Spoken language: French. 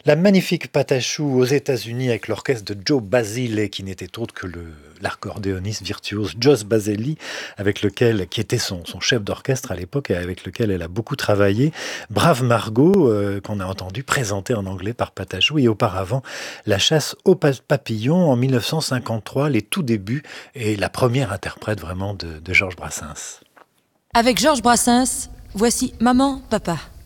La magnifique Patachou aux États-Unis avec l'orchestre de Joe Basile, qui n'était autre que l'accordéoniste virtuose Jos Baselli, qui était son chef d'orchestre à l'époque et avec lequel elle a beaucoup travaillé. Brave Margot, qu'on a entendu présenter en anglais par Patachou, et auparavant La chasse aux papillons en 1953, les tout débuts et la première interprète vraiment de Georges Brassens. Avec Georges Brassens, voici Maman, Papa.